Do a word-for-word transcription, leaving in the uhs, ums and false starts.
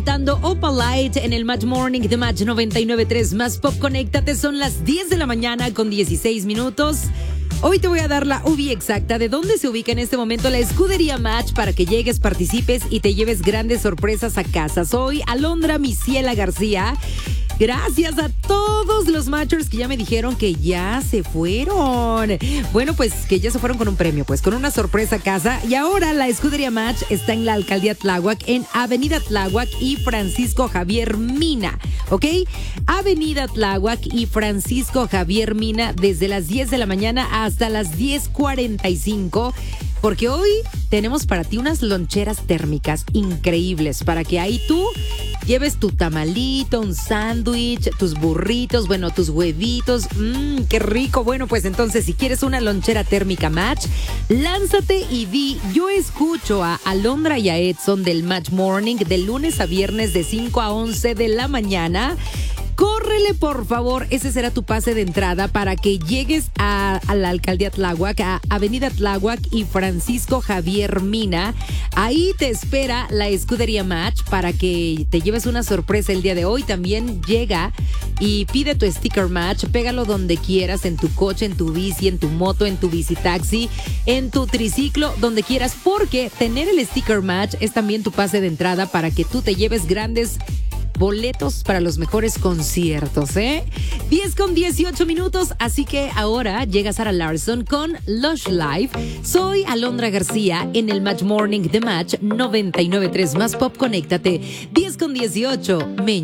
Dando Opalite en el Match Morning de Match noventa y nueve punto tres más Pop. Conéctate, son las diez de la mañana con dieciséis minutos. Hoy te voy a dar la ubi exacta de dónde se ubica en este momento la escudería Match para que llegues, participes y te lleves grandes sorpresas a casa. Soy Alondra Misiela García. Gracias a todos los matchers que ya me dijeron que ya se fueron. Bueno, pues que ya se fueron con un premio, pues con una sorpresa a casa. Y ahora la escudería Match está en la alcaldía Tláhuac, en Avenida Tláhuac y Francisco Javier Mina, ¿ok? Avenida Tláhuac y Francisco Javier Mina desde las diez de la mañana hasta las diez cuarenta y cinco. Porque hoy tenemos para ti unas loncheras térmicas increíbles para que ahí tú lleves tu tamalito, un sándwich, tus burritos, bueno, tus huevitos. Mmm, qué rico. Bueno, pues entonces si quieres una lonchera térmica Match, lánzate y di, yo escucho a Alondra y a Edson del Match Morning de lunes a viernes de cinco a once de la mañana. Córrele, por favor, ese será tu pase de entrada para que llegues a, a la alcaldía Tláhuac, a Avenida Tláhuac y Francisco Javier Mina. Ahí te espera la escudería Match para que te lleves una sorpresa el día de hoy. También llega y pide tu sticker Match, pégalo donde quieras, en tu coche, en tu bici, en tu moto, en tu bici taxi, en tu triciclo, donde quieras, porque tener el sticker Match es también tu pase de entrada para que tú te lleves grandes boletos para los mejores conciertos, ¿eh? diez con dieciocho minutos, así que ahora llega Sara Larson con Lush Life. Soy Alondra García en el Match Morning de Match noventa y nueve punto tres más Pop. Conéctate. diez con dieciocho. Me